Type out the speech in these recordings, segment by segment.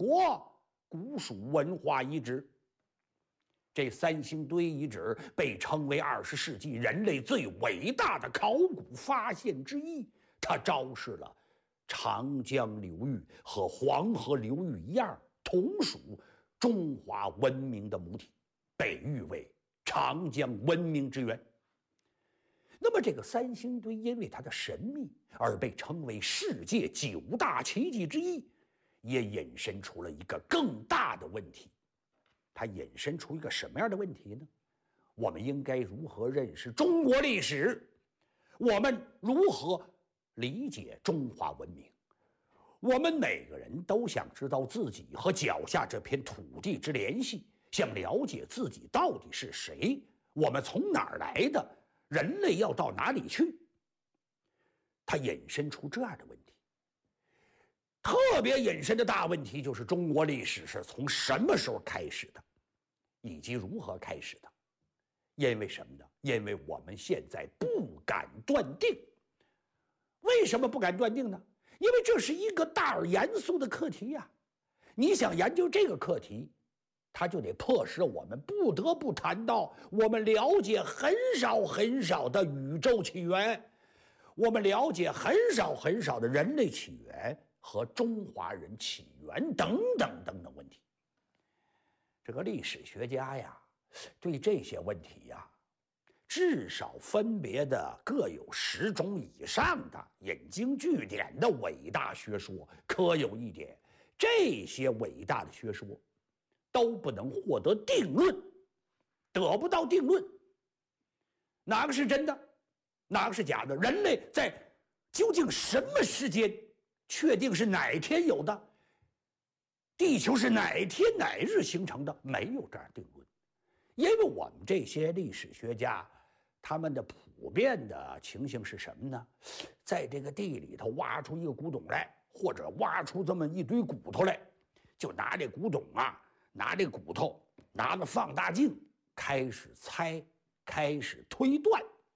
国古蜀文化遗址。这三星堆遗址被称为20世纪人类最伟大的考古发现之一，它昭示了长江流域和黄河流域一样，同属中华文明的母体，被誉为长江文明之源。那么这个三星堆因为它的神秘而被称为世界9大奇迹之一，也引申出了一个更大的问题。它引申出一个什么样的问题呢？我们应该如何认识中国历史？我们如何理解中华文明？我们每个人都想知道自己和脚下这片土地之联系，想了解自己到底是谁，我们从哪儿来的，人类要到哪里去？它引申出这样的问题。特别引申的大问题就是中国历史是从什么时候开始的，以及如何开始的。因为什么呢？因为我们现在不敢断定。为什么不敢断定呢？因为这是一个大而严肃的课题呀。你想研究这个课题，它就得迫使我们不得不谈到我们了解很少的宇宙起源，我们了解很少的人类起源和中华人起源等等问题。这个历史学家呀，对这些问题呀，至少分别的各有10种以上的引经据典的伟大学说。可有一点，这些伟大的学说都不能获得定论，得不到定论。哪个是真的，哪个是假的？人类在究竟什么时间确定是哪天有的？地球是哪天哪日形成的？没有这样定论。因为我们这些历史学家，他们的普遍的情形是什么呢？在这个地里头挖出一个古董来，或者挖出这么一堆骨头来，就拿这古董啊，拿这骨头，拿着放大镜开始猜，开始推断，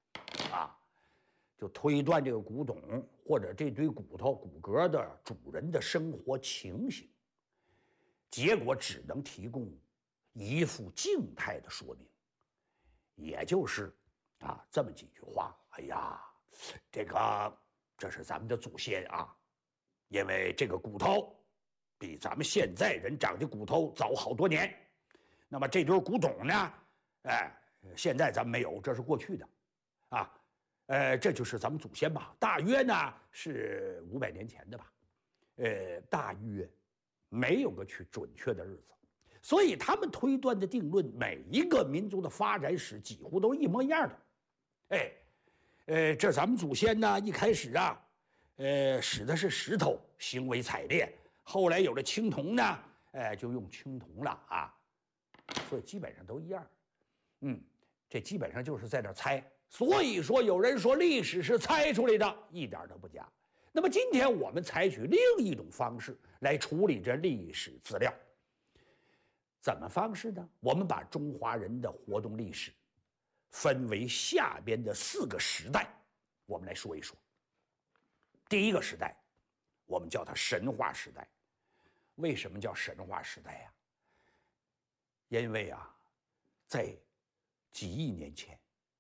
就推断这个古董或者这堆骨头骨骼的主人的生活情形。结果只能提供一幅静态的说明，也就是这么几句话。哎呀，这是咱们的祖先啊，因为这个骨头比咱们现在人长的骨头早好多年。那么这堆古董呢，现在咱们没有，这是过去的这就是咱们祖先吧，大约呢是500年前的吧，大约没有个准确的日子。所以他们推断的定论，每一个民族的发展史几乎都一模一样的。这咱们祖先呢，一开始使的是石头行为采炼，后来有了青铜呢，就用青铜了所以基本上都一样。这基本上就是在那猜。所以说，有人说历史是猜出来的，一点都不假。那么今天我们采取另一种方式来处理这历史资料。怎么方式呢？我们把中华人的活动历史分为下边的4个时代，我们来说一说。第一个时代，我们叫它神话时代。为什么叫神话时代呀？因为在几亿年前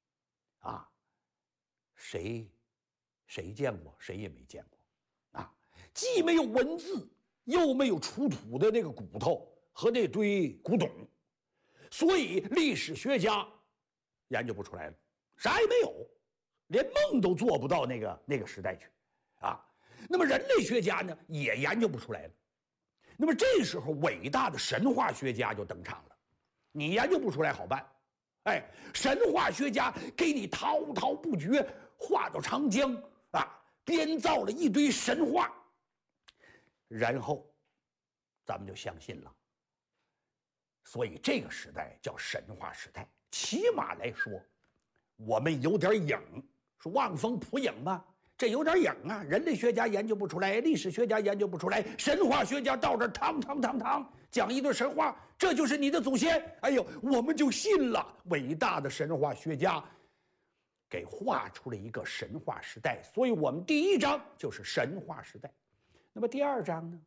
谁见过？谁也没见过既没有文字，又没有出土的那个骨头和那堆古董，所以历史学家研究不出来了，啥也没有，连梦都做不到那个时代去那么人类学家呢，也研究不出来了。那么这时候伟大的神话学家就登场了。你研究不出来好办，神话学家给你滔滔不绝画到长江编造了一堆神话，然后咱们就相信了。所以这个时代叫神话时代。起码来说，我们有点影，说望风捕影吧，这有点影人类学家研究不出来，历史学家研究不出来，神话学家到这堂讲一段神话，这就是你的祖先。我们就信了。伟大的神话学家给画出了一个神话时代，所以我们第一章就是神话时代。那么第2章呢？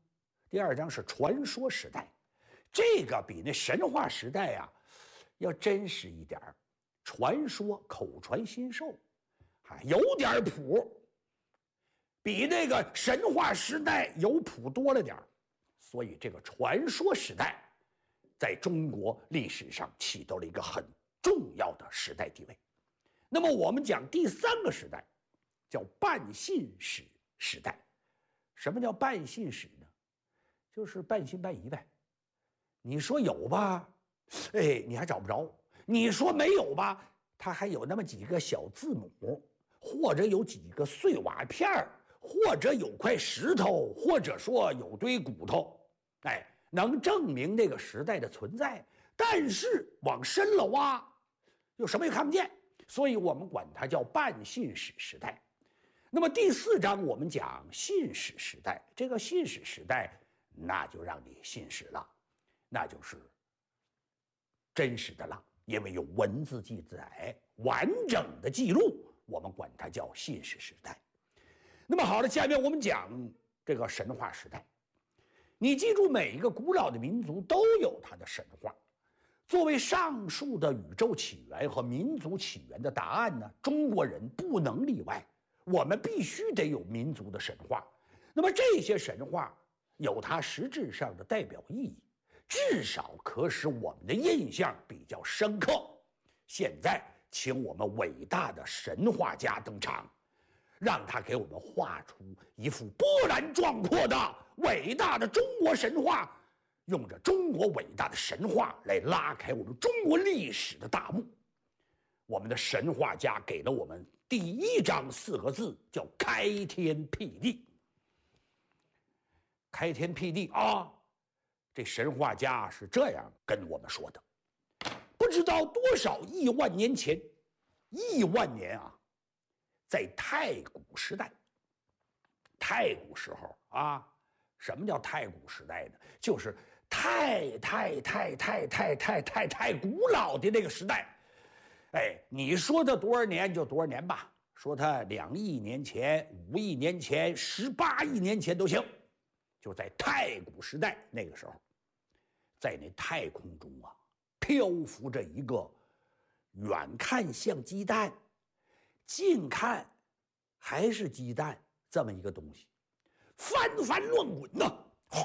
第二章是传说时代，这个比那神话时代啊要真实一点儿，传说口传心授，还有点谱，比那个神话时代有谱多了点儿。所以这个传说时代在中国历史上起到了一个很重要的时代地位。那么我们讲第三个时代叫半信史时代。什么叫半信史呢？就是半信半疑呗。你说有吧，哎，你还找不着；你说没有吧，它还有那么几个小字母，或者有几个碎瓦片儿，或者有块石头，或者说有堆骨头，哎，能证明这个时代的存在。但是往深了挖，又什么也看不见，所以我们管它叫半信史时代。那么第四章我们讲信史时代，这个信史时代，那就让你信史了，那就是真实的了，因为有文字记载，完整的记录，我们管它叫信史时代。那么好了，下面我们讲这个神话时代。你记住，每一个古老的民族都有它的神话。作为上述的宇宙起源和民族起源的答案呢，中国人不能例外。我们必须得有民族的神话，那么这些神话有它实质上的代表意义，至少可使我们的印象比较深刻。现在，请我们伟大的神话家登场，让他给我们画出一幅波澜壮阔的伟大的中国神话，用着中国伟大的神话来拉开我们中国历史的大幕。我们的神话家给了我们第一章4个字，叫开天辟地。开天辟地啊，这神话家是这样跟我们说的：不知道多少亿万年前，亿万年啊，在太古时代。太古时候啊，什么叫太古时代呢？就是太古老的那个时代。哎，你说它多少年就多少年吧，说它2亿年前、5亿年前、18亿年前都行。就在太古时代那个时候，在那太空中啊，漂浮着一个远看像鸡蛋，近看还是鸡蛋这么一个东西，翻翻乱滚呐，哗！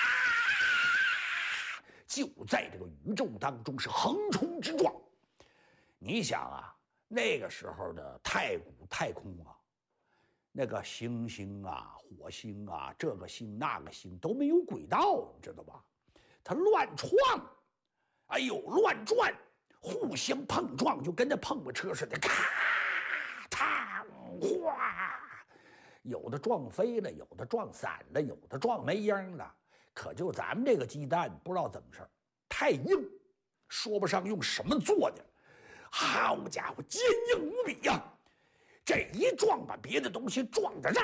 就在这个宇宙当中是横冲直撞。你想啊，那个时候的太古太空啊，那个星星啊、火星啊，这个星那个星都没有轨道，你知道吧？它乱撞，哎呦，乱转，互相碰撞，就跟那碰碰车似的，咔、烫、哗，有的撞飞了，有的撞散了，有的撞没影了。可就咱们这个鸡蛋，不知道怎么事儿，太硬，说不上用什么做的。好家伙，坚硬无比呀！这一撞把别的东西撞的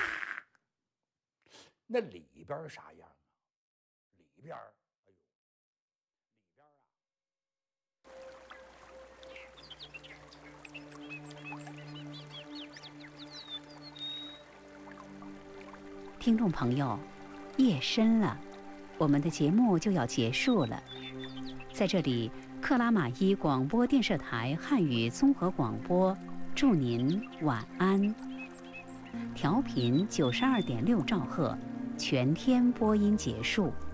那里边啥样啊？里边，哎呦，里边听众朋友，夜深了，我们的节目就要结束了。在这里，克拉玛依广播电视台汉语综合广播祝您晚安。调频92.6兆赫，全天播音结束。